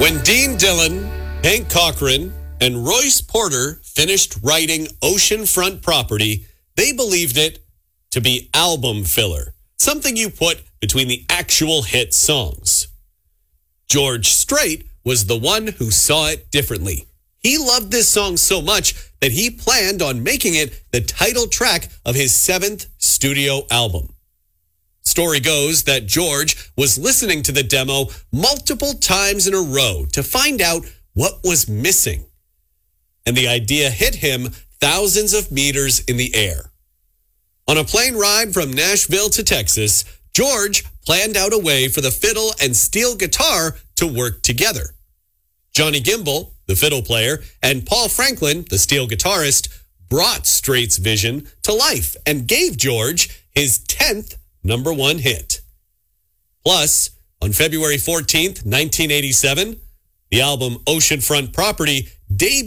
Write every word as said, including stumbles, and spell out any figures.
When Dean Dillon, Hank Cochran, and Royce Porter finished writing Oceanfront Property, they believed it to be album filler, something you put between the actual hit songs. George Strait was the one who saw it differently. He loved this song so much that he planned on making it the title track of his seventh studio album. Story goes that George was listening to the demo multiple times in a row to find out what was missing. And the idea hit him thousands of meters in the air. On a plane ride from Nashville to Texas, George planned out a way for the fiddle and steel guitar to work together. Johnny Gimbel, the fiddle player, and Paul Franklin, the steel guitarist, brought Strait's vision to life and gave George his tenth number one hit. Plus, on February fourteenth, nineteen eighty-seven, the album Oceanfront Property debuted